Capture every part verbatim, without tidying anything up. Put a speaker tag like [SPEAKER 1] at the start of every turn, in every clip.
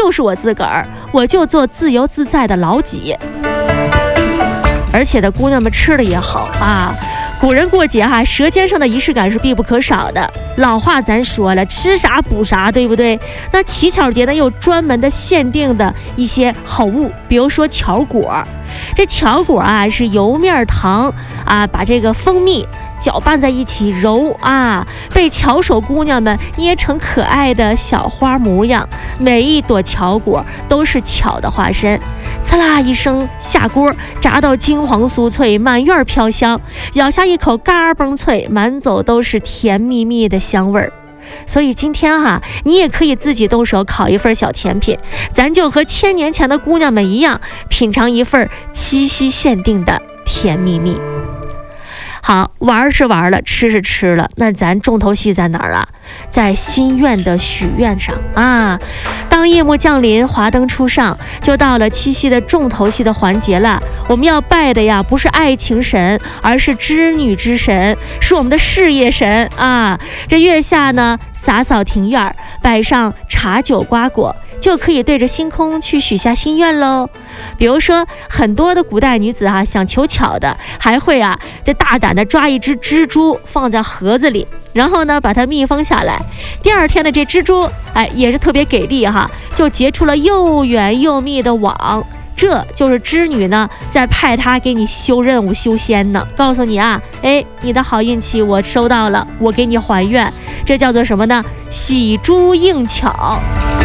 [SPEAKER 1] 就是我自个儿，我就做自由自在的老几。而且的姑娘们吃的也好啊，古人过节哈、啊，舌尖上的仪式感是必不可少的。老话咱说了，吃啥补啥，对不对？那乞巧节呢，有专门的限定的一些好物，比如说巧果。这巧果啊，是油面糖啊，把这个蜂蜜搅拌在一起揉啊，被巧手姑娘们捏成可爱的小花模样。每一朵巧果都是巧的化身。刺啦一声下锅，炸到金黄酥脆，满院飘香。咬下一口，嘎嘣脆，满走都是甜蜜蜜的香味儿。所以今天哈、啊，你也可以自己动手烤一份小甜品，咱就和千年前的姑娘们一样，品尝一份七夕限定的甜蜜蜜。好，玩是玩了，吃是吃了，那咱重头戏在哪儿啊？在心愿的许愿上啊！当夜幕降临，华灯初上，就到了七夕的重头戏的环节了。我们要拜的呀，不是爱情神，而是织女之神，是我们的事业神啊！这月下呢，洒扫庭院，摆上茶酒瓜果，就可以对着星空去许下心愿喽。比如说，很多的古代女子啊，想求巧的，还会啊，这大胆的抓一只蜘蛛放在盒子里，然后呢，把它密封下来。第二天的这蜘蛛，哎，也是特别给力哈，就结出了又圆又密的网。这就是织女呢，在派她给你修任务、修仙呢。告诉你啊，哎，你的好运气我收到了，我给你还愿。这叫做什么呢？喜珠应巧。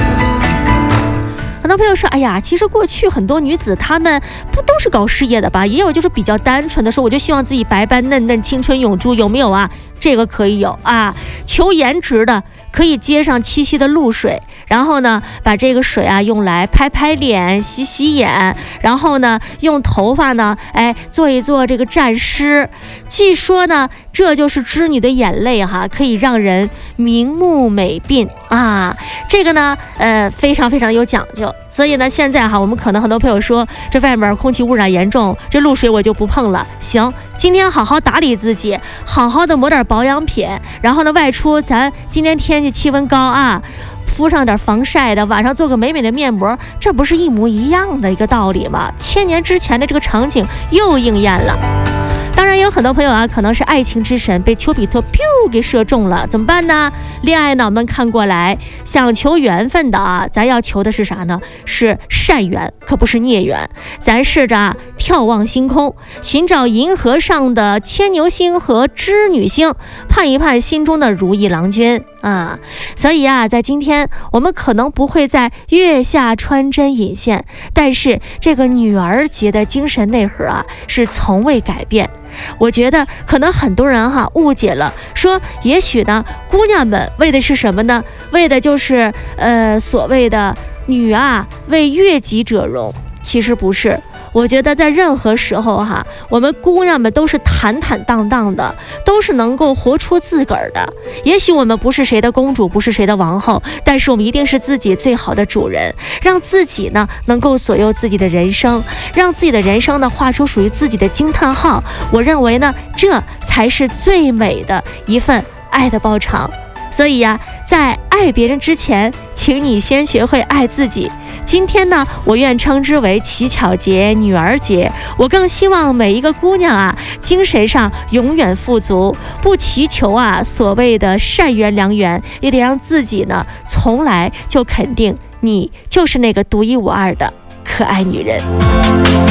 [SPEAKER 1] 很多朋友说，哎呀，其实过去很多女子她们不都是搞事业的吧？也有就是比较单纯的说，我就希望自己白白嫩嫩、青春永驻，有没有啊？这个可以有啊。求颜值的可以接上七夕的露水，然后呢，把这个水啊用来拍拍脸、洗洗眼，然后呢，用头发呢，哎，做一做这个蘸湿。据说呢，这就是织女的眼泪哈，可以让人明目美鬓啊。这个呢，呃，非常非常有讲究。所以呢，现在哈，我们可能很多朋友说，这外面空气污染严重，这露水我就不碰了。行，今天好好打理自己，好好的抹点保养品，然后呢，外出咱今天天气气温高啊，敷上点防晒的，晚上做个美美的面膜，这不是一模一样的一个道理吗？千年之前的这个场景又应验了。当然也有很多朋友啊，可能是爱情之神被丘比特 biu 给射中了，怎么办呢？恋爱脑们看过来，想求缘分的啊，咱要求的是啥呢？是善缘，可不是孽缘。咱试着啊，眺望星空，寻找银河上的牵牛星和织女星，盼一盼心中的如意郎君啊。所以啊，在今天我们可能不会在月下穿针引线，但是这个女儿节的精神内核啊，是从未改变。我觉得可能很多人哈误解了，说也许呢，姑娘们为的是什么呢？为的就是呃所谓的女啊为悦己者容，其实不是。我觉得在任何时候哈，我们姑娘们都是坦坦荡荡的，都是能够活出自个儿的。也许我们不是谁的公主，不是谁的王后，但是我们一定是自己最好的主人，让自己呢能够左右自己的人生，让自己的人生呢画出属于自己的惊叹号。我认为呢，这才是最美的一份爱的报偿。所以呀、啊，在爱别人之前，请你先学会爱自己。今天呢，我愿称之为乞巧节、女儿节。我更希望每一个姑娘啊，精神上永远富足，不祈求啊所谓的善缘良缘，也得让自己呢从来就肯定你就是那个独一无二的可爱女人。